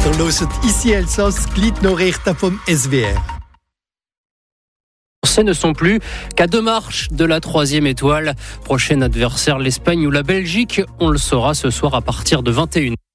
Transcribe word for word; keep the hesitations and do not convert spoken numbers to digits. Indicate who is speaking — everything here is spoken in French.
Speaker 1: Der loset ici Elsass Gliednorichten vom S W R.
Speaker 2: Ce ne sont plus qu'à deux marches de la troisième étoile. Prochain adversaire, l'Espagne ou la Belgique. On le saura ce soir à partir de vingt et une heures.